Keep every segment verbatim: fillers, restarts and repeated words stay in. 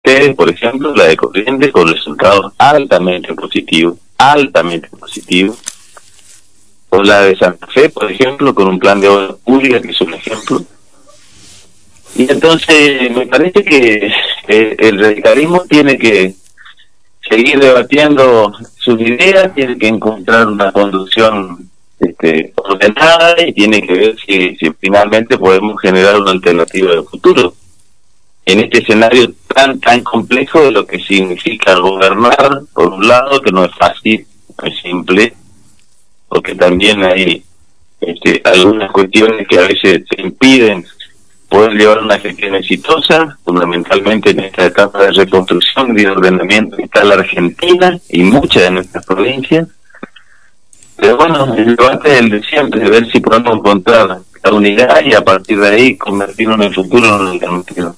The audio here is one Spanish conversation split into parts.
ustedes, por ejemplo, la de Corrientes, con resultados altamente positivos, altamente positivos, o la de Santa Fe, por ejemplo, con un plan de obra pública que es un ejemplo. Y entonces me parece que eh, el radicalismo tiene que seguir debatiendo sus ideas, tiene que encontrar una conducción este, ordenada y tiene que ver si, si finalmente podemos generar una alternativa de futuro en este escenario tan tan complejo de lo que significa gobernar, por un lado, que no es fácil, no es simple, porque también hay este, algunas cuestiones que a veces te impiden poder llevar una gestión exitosa, fundamentalmente en esta etapa de reconstrucción y de ordenamiento que está la Argentina y muchas de nuestras provincias. Pero bueno, el debate es el de siempre, de ver si podemos encontrar la unidad y a partir de ahí convertirlo en el futuro en una alternativa.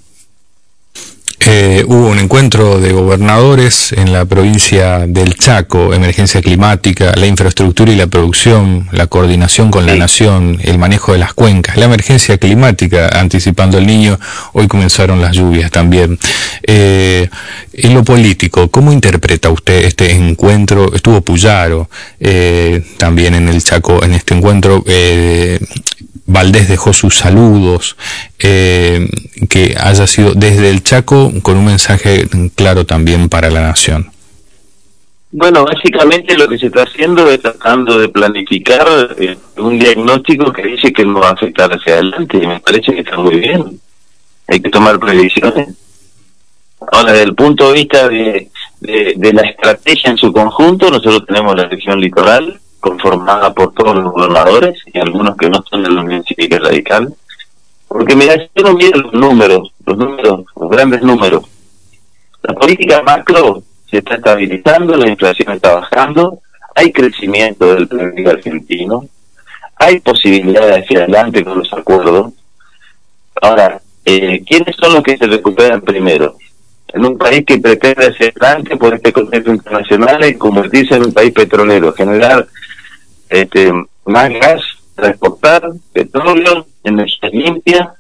Eh, hubo un encuentro de gobernadores en la provincia del Chaco, emergencia climática, la infraestructura y la producción, la coordinación con sí. la nación, el manejo de las cuencas, la emergencia climática, anticipando el Niño, hoy comenzaron las lluvias también. Eh, en lo político, ¿cómo interpreta usted este encuentro? Estuvo Puyaro eh, también en el Chaco, en este encuentro. Eh, Valdés dejó sus saludos, eh, que haya sido desde el Chaco con un mensaje claro también para la nación. Bueno, básicamente lo que se está haciendo es tratando de planificar eh, un diagnóstico que dice que no va a afectar hacia adelante, y me parece que está muy bien. Hay que tomar previsiones. Ahora, desde el punto de vista de, de, de la estrategia en su conjunto, nosotros tenemos la región litoral, conformada por todos los gobernadores y algunos que no son de la Unión Cívica Radical, porque mira, si uno mira los números, los números, los grandes números, la política macro se está estabilizando, la inflación está bajando, hay crecimiento del P I B argentino, hay posibilidades hacia adelante con los acuerdos. Ahora, eh, ¿quiénes son los que se recuperan primero? En un país que pretende hacia adelante por este contexto internacional y convertirse en un país petrolero, generar este más gas, transportar petróleo, energía limpia,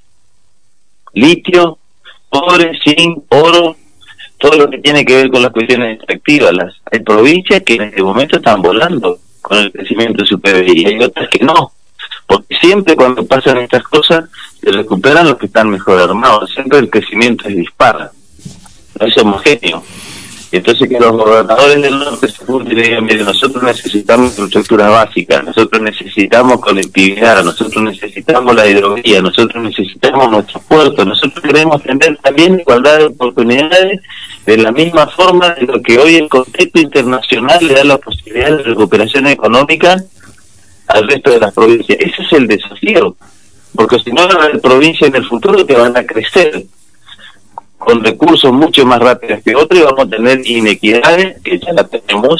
litio, cobre, zinc, oro, todo lo que tiene que ver con las cuestiones extractivas. Las, hay provincias que en este momento están volando con el crecimiento de su P B I y hay otras que no, porque siempre cuando pasan estas cosas se recuperan los que están mejor armados, siempre el crecimiento es dispara, no es homogéneo. Y entonces que los gobernadores del norte se junten y digan, mire, nosotros necesitamos infraestructura básica, nosotros necesitamos conectividad, nosotros necesitamos la hidrovía, nosotros necesitamos nuestros puertos, nosotros queremos tener también igualdad de oportunidades de la misma forma de lo que hoy el contexto internacional le da la posibilidad de recuperación económica al resto de las provincias. Ese es el desafío, porque si no, las provincias en el futuro que van a crecer con recursos mucho más rápidos que otros y vamos a tener inequidades que ya la tenemos.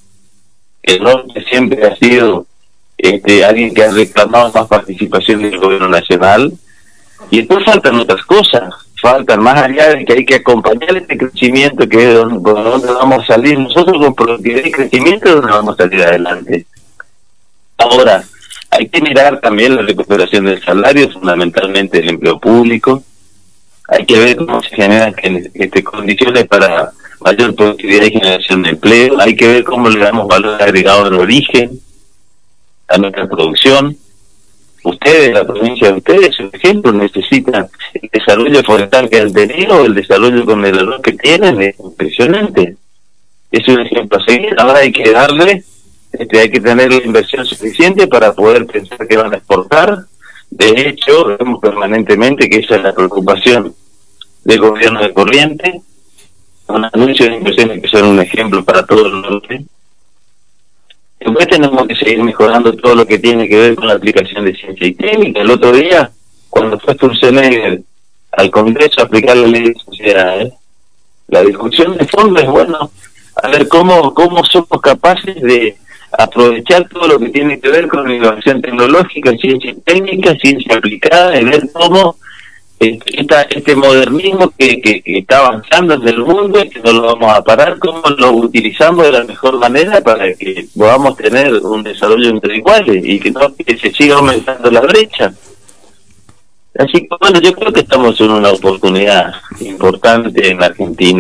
El norte siempre ha sido este alguien que ha reclamado más participación del gobierno nacional y después faltan otras cosas, faltan más allá de que hay que acompañar este crecimiento que es donde, donde vamos a salir nosotros con productividad y crecimiento, donde vamos a salir adelante. Ahora, hay que mirar también la recuperación del salario, fundamentalmente el empleo público. Hay que ver cómo se generan este, condiciones para mayor productividad y generación de empleo. Hay que ver cómo le damos valor agregado de origen a nuestra producción. Ustedes, la provincia de ustedes, por ejemplo, necesitan el desarrollo forestal que han tenido, el desarrollo con el error que tienen, es impresionante. Es un ejemplo a seguir. Ahora hay que darle, este, hay que tener la inversión suficiente para poder pensar que van a exportar. De hecho, vemos permanentemente que esa es la preocupación del gobierno de Corrientes, un anuncio de inversiones que son un ejemplo para todo el norte. Después tenemos que seguir mejorando todo lo que tiene que ver con la aplicación de ciencia y técnica. El otro día, cuando fue Sturzenegger al Congreso a aplicar la ley de sociedades, la discusión de fondo es, bueno, a ver cómo, cómo somos capaces de aprovechar todo lo que tiene que ver con la innovación tecnológica, ciencia técnica, ciencia aplicada, y ver cómo eh, esta, este modernismo que, que, que está avanzando en el mundo y que no lo vamos a parar, cómo lo utilizamos de la mejor manera para que podamos tener un desarrollo entre iguales y que no que se siga aumentando la brecha. Así que bueno, yo creo que estamos en una oportunidad importante en Argentina.